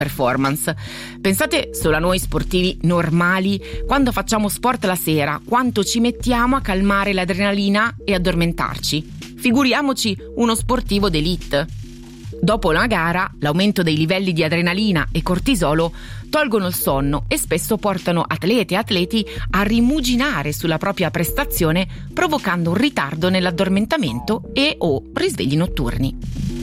performance. Pensate solo a noi sportivi normali, quando facciamo sport la sera, quanto ci mettiamo a calmare l'adrenalina e addormentarci. Figuriamoci uno sportivo d'élite. Dopo una gara, l'aumento dei livelli di adrenalina e cortisolo tolgono il sonno e spesso portano atlete e atleti a rimuginare sulla propria prestazione, provocando un ritardo nell'addormentamento e o risvegli notturni.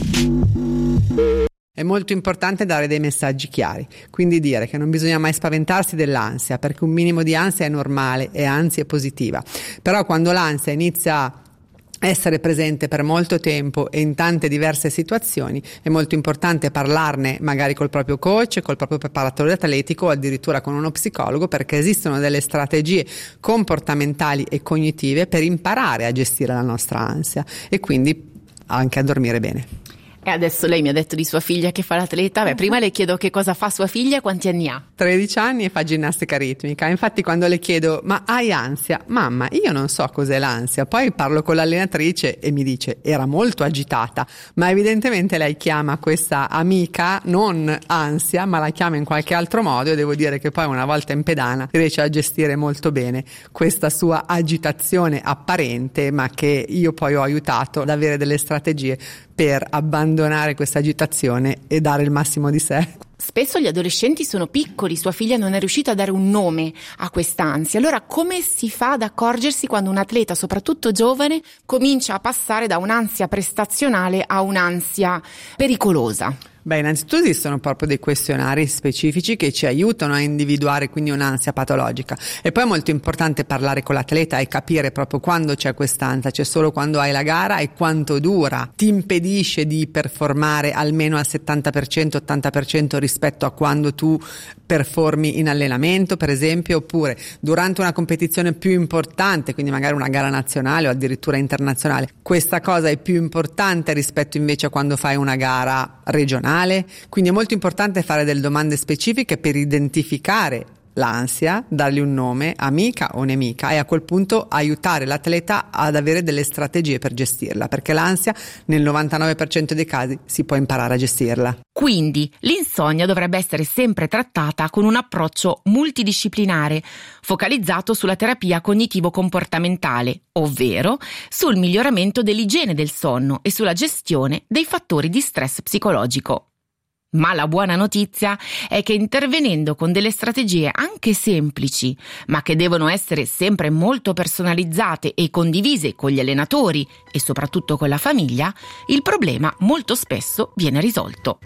È molto importante dare dei messaggi chiari, quindi dire che non bisogna mai spaventarsi dell'ansia, perché un minimo di ansia è normale e anzi è positiva. Però quando l'ansia inizia a essere presente per molto tempo e in tante diverse situazioni, è molto importante parlarne magari col proprio coach, col proprio preparatore atletico o addirittura con uno psicologo, perché esistono delle strategie comportamentali e cognitive per imparare a gestire la nostra ansia e quindi anche a dormire bene. E adesso lei mi ha detto di sua figlia che fa l'atleta. Beh, prima le chiedo che cosa fa sua figlia e quanti anni ha. 13 anni e fa ginnastica ritmica. Infatti quando le chiedo ma hai ansia? Mamma, io non so cos'è l'ansia. Poi parlo con l'allenatrice e mi dice era molto agitata, ma evidentemente lei chiama questa amica non ansia, ma la chiama in qualche altro modo, e devo dire che poi una volta in pedana riesce a gestire molto bene questa sua agitazione apparente, ma che io poi ho aiutato ad avere delle strategie per abbandonare questa agitazione e dare il massimo di sé. Spesso gli adolescenti sono piccoli, sua figlia non è riuscita a dare un nome a quest'ansia. Allora come si fa ad accorgersi quando un atleta, soprattutto giovane, comincia a passare da un'ansia prestazionale a un'ansia pericolosa? Beh, innanzitutto esistono proprio dei questionari specifici che ci aiutano a individuare quindi un'ansia patologica, e poi è molto importante parlare con l'atleta e capire proprio quando c'è quest'ansia. C'è solo quando hai la gara e quanto dura, ti impedisce di performare almeno al 70%, 80% rispetto a quando tu performi in allenamento, per esempio, oppure durante una competizione più importante, quindi magari una gara nazionale o addirittura internazionale. Questa cosa è più importante rispetto invece a quando fai una gara regionale. Quindi è molto importante fare delle domande specifiche per identificare l'ansia, dargli un nome, amica o nemica, e a quel punto aiutare l'atleta ad avere delle strategie per gestirla, perché l'ansia nel 99% dei casi si può imparare a gestirla. Quindi l'insonnia dovrebbe essere sempre trattata con un approccio multidisciplinare, focalizzato sulla terapia cognitivo-comportamentale, ovvero sul miglioramento dell'igiene del sonno e sulla gestione dei fattori di stress psicologico. Ma la buona notizia è che intervenendo con delle strategie anche semplici, ma che devono essere sempre molto personalizzate e condivise con gli allenatori e soprattutto con la famiglia, il problema molto spesso viene risolto.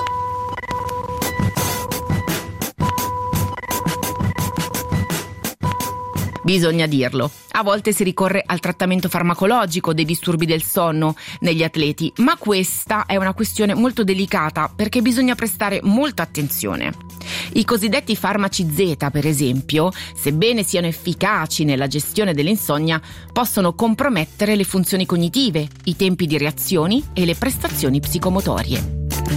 Bisogna dirlo, a volte si ricorre al trattamento farmacologico dei disturbi del sonno negli atleti, ma questa è una questione molto delicata perché bisogna prestare molta attenzione. I cosiddetti farmaci Z, per esempio, sebbene siano efficaci nella gestione dell'insonnia, possono compromettere le funzioni cognitive, i tempi di reazioni e le prestazioni psicomotorie.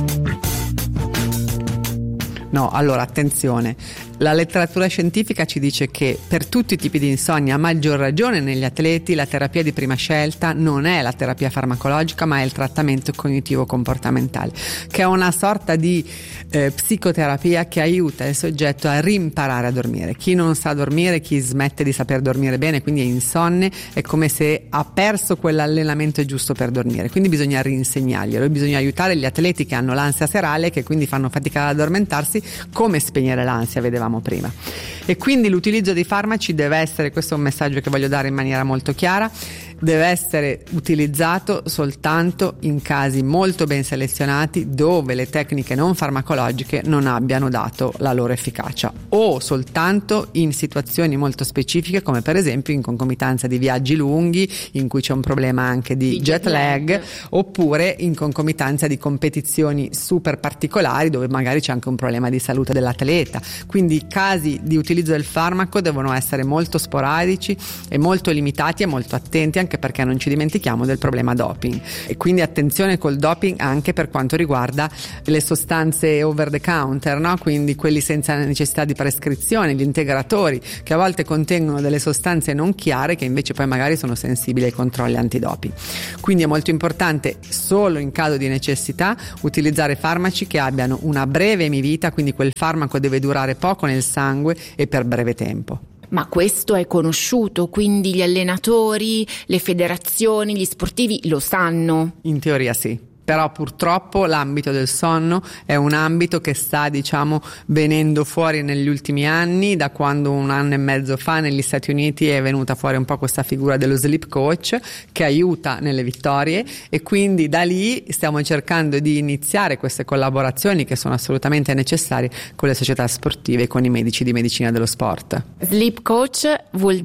No, allora attenzione, la letteratura scientifica ci dice che per tutti i tipi di insonnia, a maggior ragione negli atleti, la terapia di prima scelta non è la terapia farmacologica ma è il trattamento cognitivo-comportamentale, che è una sorta di psicoterapia che aiuta il soggetto a rimparare a dormire. Chi non sa dormire, chi smette di saper dormire bene, quindi è insonne, è come se ha perso quell'allenamento giusto per dormire, quindi bisogna rinsegnarglielo e bisogna aiutare gli atleti che hanno l'ansia serale, che quindi fanno fatica ad addormentarsi, come spegnere l'ansia, vedevamo prima. E quindi l'utilizzo dei farmaci deve essere, questo è un messaggio che voglio dare in maniera molto chiara, deve essere utilizzato soltanto in casi molto ben selezionati dove le tecniche non farmacologiche non abbiano dato la loro efficacia, o soltanto in situazioni molto specifiche come per esempio in concomitanza di viaggi lunghi in cui c'è un problema anche di jet lag, oppure in concomitanza di competizioni super particolari dove magari c'è anche un problema di salute dell'atleta. Quindi i casi di utilizzo del farmaco devono essere molto sporadici e molto limitati e molto attenti anche perché non ci dimentichiamo del problema doping, e quindi attenzione col doping anche per quanto riguarda le sostanze over the counter, no? Quindi quelli senza necessità di prescrizione, gli integratori, che a volte contengono delle sostanze non chiare che invece poi magari sono sensibili ai controlli antidoping. Quindi è molto importante, solo in caso di necessità, utilizzare farmaci che abbiano una breve emivita, quindi quel farmaco deve durare poco nel sangue e per breve tempo. Ma questo è conosciuto, quindi gli allenatori, le federazioni, gli sportivi lo sanno? In teoria sì. Però purtroppo l'ambito del sonno è un ambito che sta, venendo fuori negli ultimi anni, da quando 1 anno e mezzo fa negli Stati Uniti è venuta fuori un po' questa figura dello sleep coach che aiuta nelle vittorie, e quindi da lì stiamo cercando di iniziare queste collaborazioni che sono assolutamente necessarie con le società sportive e con i medici di medicina dello sport. Sleep coach vuol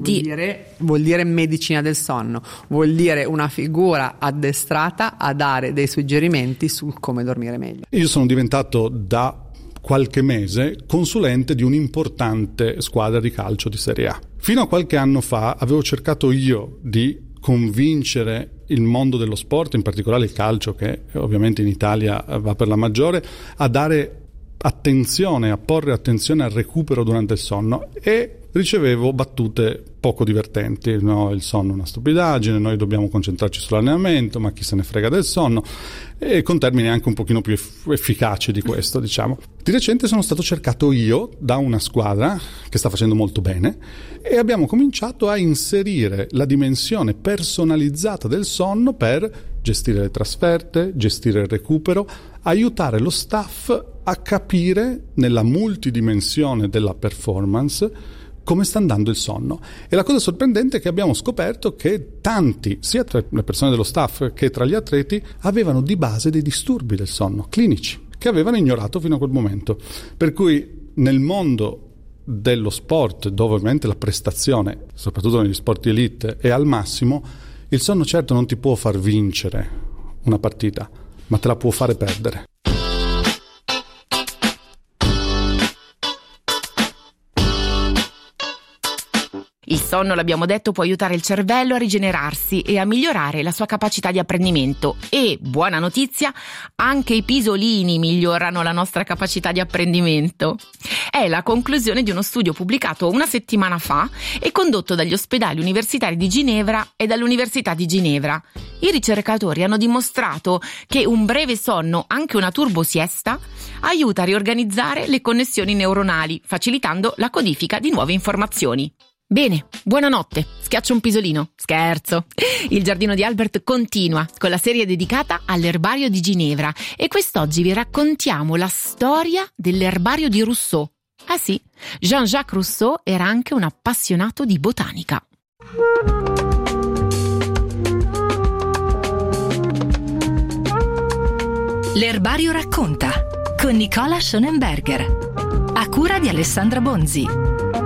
dire medicina del sonno, vuol dire una figura addestrata a dare dei suggerimenti su come dormire meglio. Io sono diventato da qualche mese consulente di un'importante squadra di calcio di Serie A. Fino a qualche anno fa avevo cercato io di convincere il mondo dello sport, in particolare il calcio, che ovviamente in Italia va per la maggiore, a dare attenzione, a porre attenzione al recupero durante il sonno, e ricevevo battute poco divertenti: no, il sonno è una stupidaggine, noi dobbiamo concentrarci sull'allenamento, ma chi se ne frega del sonno, e con termini anche un pochino più efficaci di questo, diciamo. Di recente sono stato cercato io da una squadra che sta facendo molto bene, e abbiamo cominciato a inserire la dimensione personalizzata del sonno per gestire le trasferte, gestire il recupero, aiutare lo staff a capire nella multidimensione della performance come sta andando il sonno. E la cosa sorprendente è che abbiamo scoperto che tanti, sia tra le persone dello staff che tra gli atleti, avevano di base dei disturbi del sonno clinici che avevano ignorato fino a quel momento. Per cui nel mondo dello sport, dove ovviamente la prestazione, soprattutto negli sport di elite, è al massimo, il sonno certo non ti può far vincere una partita, ma te la può fare perdere. Il sonno, l'abbiamo detto, può aiutare il cervello a rigenerarsi e a migliorare la sua capacità di apprendimento. E, buona notizia, anche i pisolini migliorano la nostra capacità di apprendimento. È la conclusione di uno studio pubblicato 1 settimana fa e condotto dagli ospedali universitari di Ginevra e dall'Università di Ginevra. I ricercatori hanno dimostrato che un breve sonno, anche una turbosiesta, aiuta a riorganizzare le connessioni neuronali, facilitando la codifica di nuove informazioni. Bene, buonanotte, schiaccio un pisolino, scherzo. Il giardino di Albert continua con la serie dedicata all'erbario di Ginevra, e quest'oggi vi raccontiamo la storia dell'erbario di Rousseau. Ah sì, Jean-Jacques Rousseau era anche un appassionato di botanica. L'erbario racconta con Nicola Schonenberger, a cura di Alessandra Bonzi.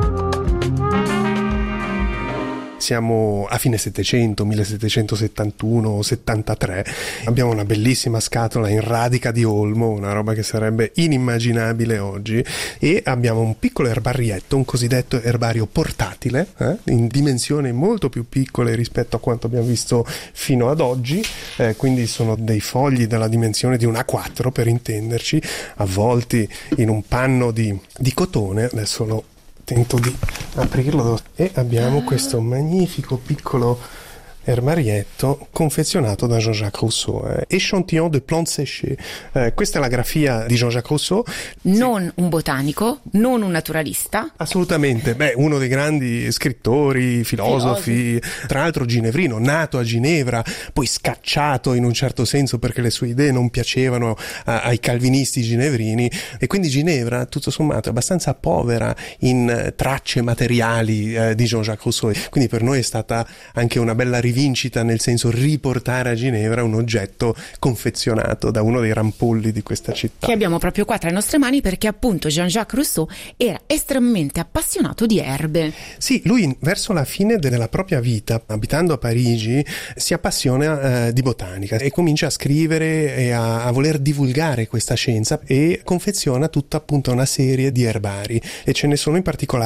Siamo a fine 700, 1771-73, abbiamo una bellissima scatola in radica di olmo, una roba che sarebbe inimmaginabile oggi, e abbiamo un piccolo erbarietto, un cosiddetto erbario portatile, in dimensioni molto più piccole rispetto a quanto abbiamo visto fino ad oggi, quindi sono dei fogli della dimensione di un A4 per intenderci, avvolti in un panno di cotone. Adesso lo tento di aprirlo, e abbiamo questo magnifico piccolo erbarietto confezionato da Jean-Jacques Rousseau, Échantillon de plantes séchées. Questa è la grafia di Jean-Jacques Rousseau. Non un botanico, non un naturalista. Assolutamente, uno dei grandi scrittori, filosofi, tra l'altro ginevrino, nato a Ginevra, poi scacciato in un certo senso perché le sue idee non piacevano ai calvinisti ginevrini, e quindi Ginevra tutto sommato è abbastanza povera in tracce materiali di Jean-Jacques Rousseau, quindi per noi è stata anche una bella rivincita, nel senso riportare a Ginevra un oggetto confezionato da uno dei rampolli di questa città. Che abbiamo proprio qua tra le nostre mani, perché appunto Jean-Jacques Rousseau era estremamente appassionato di erbe. Sì, lui verso la fine della propria vita, abitando a Parigi, si appassiona di botanica e comincia a scrivere e a voler divulgare questa scienza, e confeziona tutta appunto una serie di erbari, e ce ne sono in particolare 3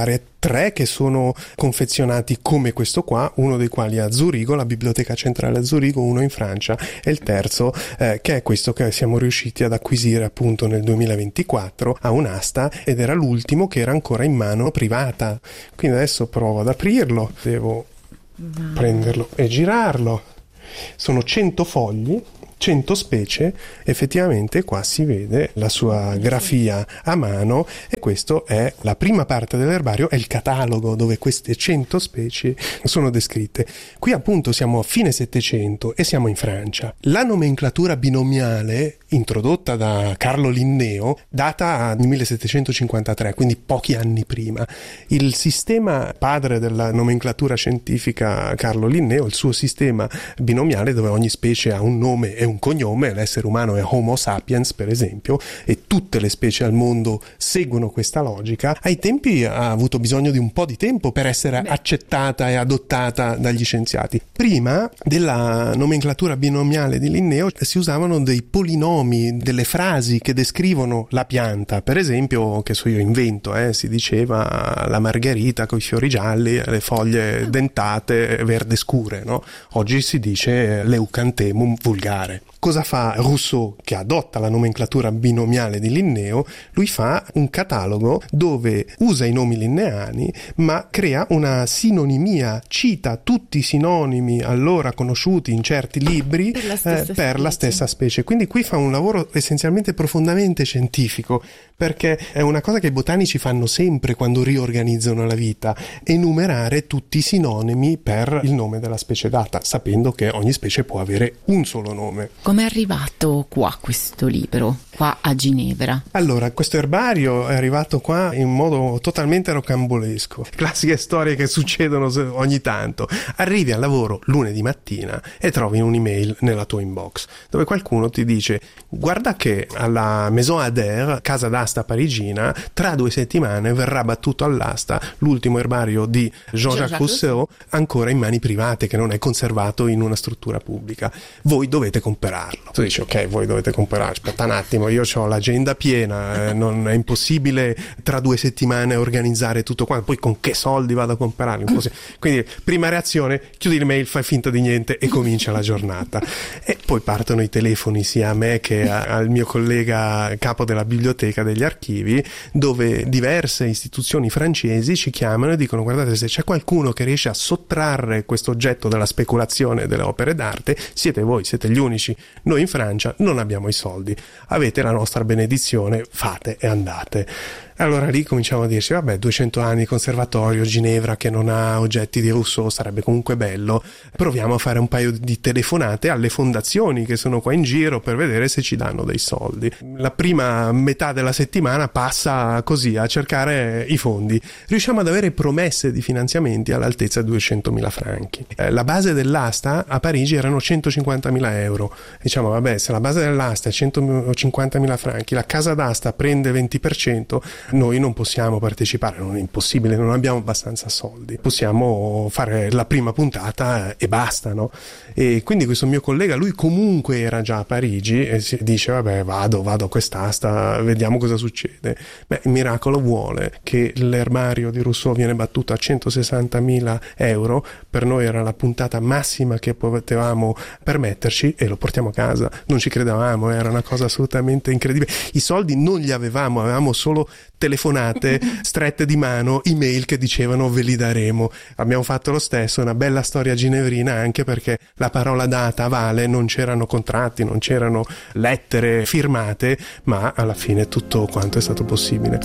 3 che sono confezionati come questo qua, uno dei quali a Zurigo, la Biblioteca Centrale a Zurigo, uno in Francia, e il terzo che è questo che siamo riusciti ad acquisire appunto nel 2024 a un'asta, ed era l'ultimo che era ancora in mano privata. Quindi adesso provo ad aprirlo, devo prenderlo e girarlo. Sono 100 fogli, 100 specie, effettivamente qua si vede la sua grafia a mano, e questo è la prima parte dell'erbario, è il catalogo dove queste 100 specie sono descritte. Qui appunto siamo a fine Settecento e siamo in Francia. La nomenclatura binomiale introdotta da Carlo Linneo data nel 1753, quindi pochi anni prima. Il sistema padre della nomenclatura scientifica Carlo Linneo, il suo sistema binomiale dove ogni specie ha un nome e un cognome, l'essere umano è Homo sapiens per esempio, e tutte le specie al mondo seguono questa logica, ai tempi ha avuto bisogno di un po' di tempo per essere accettata e adottata dagli scienziati. Prima della nomenclatura binomiale di Linneo si usavano dei polinomi, delle frasi che descrivono la pianta, per esempio, che so io invento, si diceva la margherita con i fiori gialli, le foglie dentate verde scure, no? Oggi si dice l'eucanthemum vulgare. Cosa fa Rousseau, che adotta la nomenclatura binomiale di Linneo? Lui fa un catalogo dove usa i nomi linneani ma crea una sinonimia, cita tutti i sinonimi allora conosciuti in certi libri per la stessa specie. Quindi qui fa un lavoro essenzialmente profondamente scientifico, perché è una cosa che i botanici fanno sempre quando riorganizzano la vita: enumerare tutti i sinonimi per il nome della specie data, sapendo che ogni specie può avere un solo nome. Come è arrivato qua questo libro, qua a Ginevra? Allora, questo erbario è arrivato qua in modo totalmente rocambolesco. Classiche storie che succedono ogni tanto. Arrivi al lavoro lunedì mattina e trovi un'email nella tua inbox dove qualcuno ti dice: guarda che alla Maison Adair, casa d'asta parigina, tra 2 settimane verrà battuto all'asta l'ultimo erbario di Jean-Jacques Rousseau, ancora in mani private, che non è conservato in una struttura pubblica. Voi dovete comprarlo. Tu dici: ok, voi dovete comprare, aspetta un attimo, io ho l'agenda piena, non è impossibile tra 2 settimane organizzare tutto quanto, poi con che soldi vado a comprarlo? Quindi prima reazione, chiudi l'email, fai finta di niente e comincia la giornata. E poi partono i telefoni sia a me che al mio collega capo della biblioteca degli archivi, dove diverse istituzioni francesi ci chiamano e dicono: guardate, se c'è qualcuno che riesce a sottrarre questo oggetto dalla speculazione delle opere d'arte, siete voi, siete gli unici. Noi in Francia non abbiamo i soldi, avete la nostra benedizione, fate e andate. Allora lì cominciamo a dirci: vabbè, 200 anni di conservatorio, Ginevra che non ha oggetti di Rousseau, sarebbe comunque bello, proviamo a fare un paio di telefonate alle fondazioni che sono qua in giro per vedere se ci danno dei soldi. La prima metà della settimana passa così a cercare i fondi. Riusciamo ad avere promesse di finanziamenti all'altezza di 200.000 franchi. La base dell'asta a Parigi erano 150.000 euro. Diciamo, vabbè, se la base dell'asta è 150.000 franchi, la casa d'asta prende 20%, noi non possiamo partecipare, non è impossibile, non abbiamo abbastanza soldi, possiamo fare la prima puntata e basta, no? E quindi questo mio collega, lui comunque era già a Parigi e si dice: vabbè, vado a quest'asta, vediamo cosa succede. Beh, il miracolo vuole che l'erbario di Rousseau viene battuto a 160.000 euro, per noi era la puntata massima che potevamo permetterci, e lo portiamo a casa. Non ci credevamo, era una cosa assolutamente incredibile. I soldi non li avevamo solo telefonate strette di mano, email che dicevano: ve li daremo. Abbiamo fatto lo stesso, una bella storia ginevrina, anche perché la parola data vale, non c'erano contratti, non c'erano lettere firmate, ma alla fine tutto quanto è stato possibile.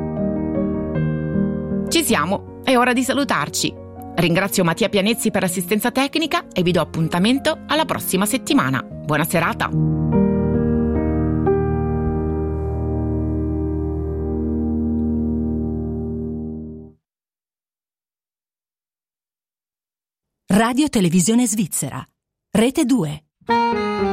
Ci siamo, è ora di salutarci. Ringrazio Mattia Pianezzi per l'assistenza tecnica e vi do appuntamento alla prossima settimana. Buona serata! Radio Televisione Svizzera, Rete 2.